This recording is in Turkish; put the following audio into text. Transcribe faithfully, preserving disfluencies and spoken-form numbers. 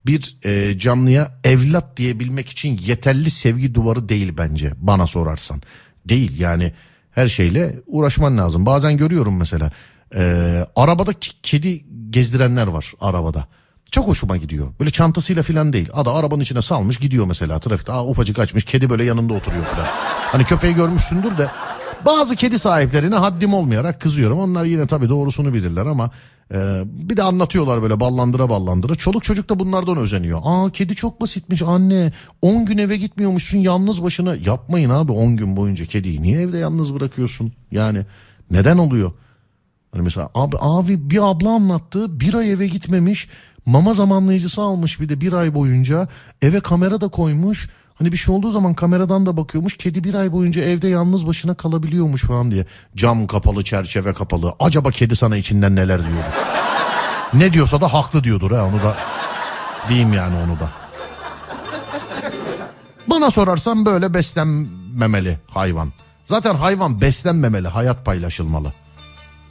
bir e, canlıya evlat diyebilmek için yeterli sevgi duvarı değil bence, bana sorarsan. Değil yani, her şeyle uğraşman lazım. Bazen görüyorum mesela e, arabada kedi gezdirenler var arabada. Çok hoşuma gidiyor. Böyle çantasıyla falan değil. Ada arabanın içine salmış gidiyor mesela trafikte. Aa, ufacık açmış, kedi böyle yanında oturuyor falan. Hani köpeği görmüşsündür de. Bazı kedi sahiplerine haddim olmayarak kızıyorum. Onlar yine tabii doğrusunu bilirler ama e, bir de anlatıyorlar böyle ballandıra ballandıra. Çoluk çocuk da bunlardan özeniyor. Aa, kedi çok basitmiş anne. on gün eve gitmiyormuşsun yalnız başına. Yapmayın abi, on gün boyunca kediyi niye evde yalnız bırakıyorsun? Yani neden oluyor? Hani mesela abi, abi bir abla anlattı, bir ay eve gitmemiş. Mama zamanlayıcısı almış bir de bir ay boyunca. Eve kamera da koymuş. Hani bir şey olduğu zaman kameradan da bakıyormuş. Kedi bir ay boyunca evde yalnız başına kalabiliyormuş falan diye. Cam kapalı, çerçeve kapalı. Acaba kedi sana içinden neler diyordur? Ne diyorsa da haklı diyordur ha, onu da diyeyim yani, onu da. Bana sorarsan böyle beslenmemeli hayvan. Zaten hayvan beslenmemeli, hayat paylaşılmalı.